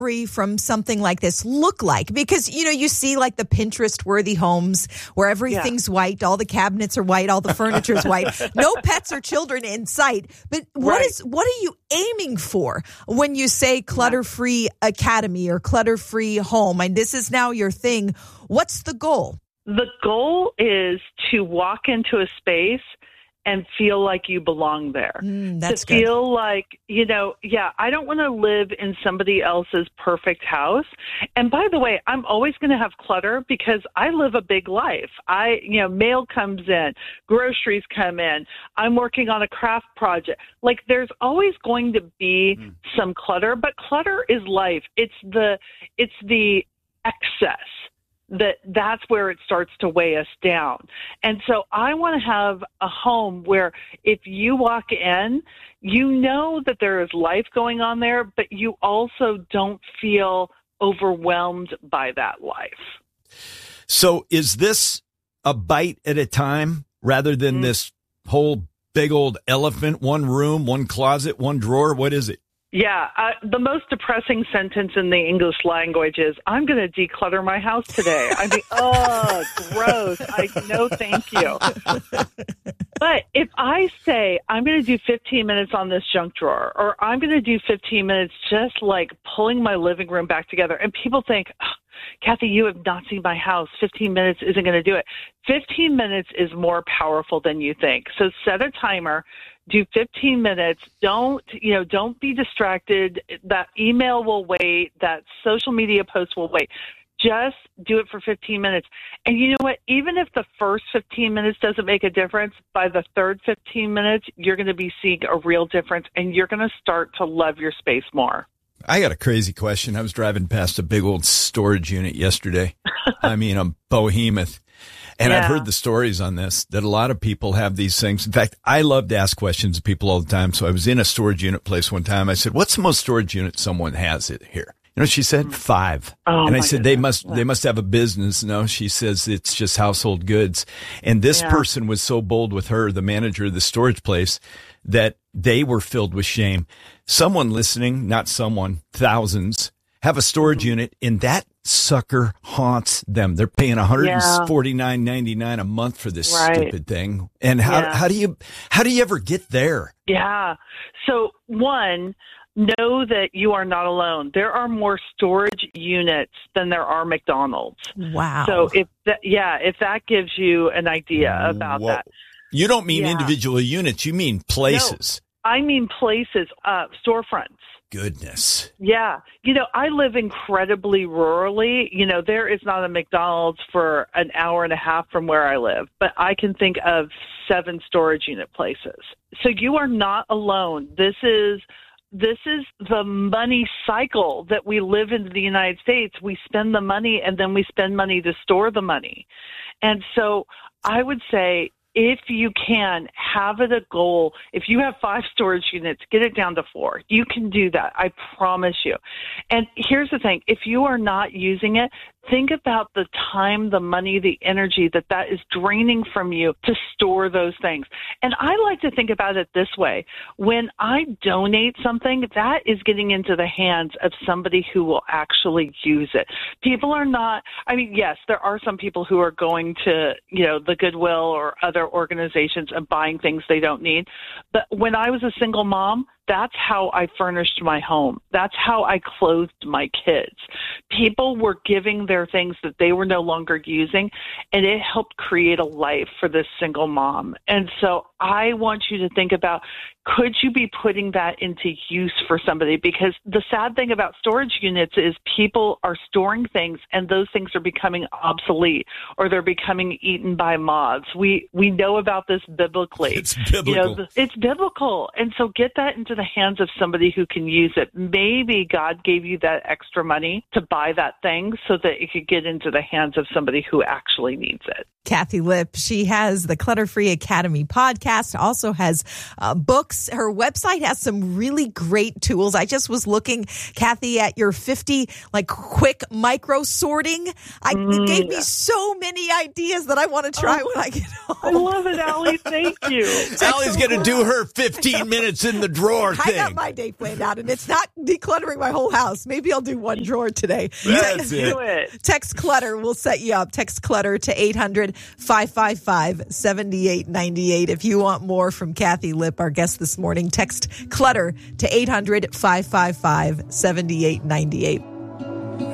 from something like this look like? Because, you see like the Pinterest-worthy homes where everything's white, all the cabinets are white, all the furniture's white, no pets or children in sight. But what are you aiming for when you say clutter-free academy or clutter-free home? And this is now your thing. What's the goal? The goal is to walk into a space and feel like you belong there. That's to feel like, I don't want to live in somebody else's perfect house. And by the way, I'm always going to have clutter because I live a big life. Mail comes in, groceries come in, I'm working on a craft project. Like there's always going to be some clutter, but clutter is life. It's the excess. That's where it starts to weigh us down. And so I want to have a home where if you walk in, you know that there is life going on there, but you also don't feel overwhelmed by that life. So is this a bite at a time rather than this whole big old elephant, one room, one closet, one drawer? What is it? Yeah, the most depressing sentence in the English language is, I'm going to declutter my house today. I mean, gross. No, thank you. But if I say, I'm going to do 15 minutes on this junk drawer, or I'm going to do 15 minutes just like pulling my living room back together, and people think, Kathy, you have not seen my house. 15 minutes isn't going to do it. 15 minutes is more powerful than you think. So set a timer. Do 15 minutes. Don't be distracted. That email will wait. That social media post will wait. Just do it for 15 minutes. And you know what? Even if the first 15 minutes doesn't make a difference, by the third 15 minutes, you're going to be seeing a real difference, and you're going to start to love your space more. I got a crazy question. I was driving past a big old storage unit yesterday. I mean, a behemoth. And I've heard the stories on this, that a lot of people have these things. In fact, I love to ask questions of people all the time. So I was in a storage unit place one time. I said, what's the most storage unit someone has here? You know, she said 5. And I said, they must have a business. No, she says it's just household goods. And this person was so bold with her, the manager of the storage place, that they were filled with shame. Someone listening, not someone, thousands, have a storage unit, and that sucker haunts them. They're paying $149.99 a month for this stupid thing. And how do you ever get there? Yeah. So one, know that you are not alone. There are more storage units than there are McDonald's. Wow. So if that gives you an idea about that. You don't mean individual units. You mean places. No, I mean places, storefronts. Goodness. Yeah. I live incredibly rurally. There is not a McDonald's for an hour and a half from where I live, but I can think of 7 storage unit places. So you are not alone. This is the money cycle that we live in the United States. We spend the money and then we spend money to store the money. And so I would say, if you can, have it a goal. If you have 5 storage units, get it down to 4. You can do that. I promise you. And here's the thing. If you are not using it, think about the time, the money, the energy that is draining from you to store those things. And I like to think about it this way. When I donate something, that is getting into the hands of somebody who will actually use it. People are not, yes, there are some people who are going to, the Goodwill or other organizations and buying things they don't need. But when I was a single mom, that's how I furnished my home. That's how I clothed my kids. People were giving their things that they were no longer using, and it helped create a life for this single mom. And so I want you to think about, could you be putting that into use for somebody? Because the sad thing about storage units is people are storing things, and those things are becoming obsolete, or they're becoming eaten by moths. We know about this biblically. It's biblical. It's biblical. And so get that into the hands of somebody who can use it. Maybe God gave you that extra money to buy that thing so that it could get into the hands of somebody who actually needs it. Kathy Lipp, she has the Clutter Free Academy podcast, also has books. Her website has some really great tools. I just was looking, Kathy, at your 50 quick micro sorting. It gave me so many ideas that I want to try when I get home. I love it, Allie. Thank you. Allie's going to do her 15 minutes in the drawer. drawer I thing. got my day planned out, and it's not decluttering my whole house. Maybe I'll do one drawer today. That's Do it. it. Text Clutter. We'll set you up. Text Clutter to 800-555-7898. If you want more from Kathy Lipp, our guest this morning, text Clutter to 800-555-7898.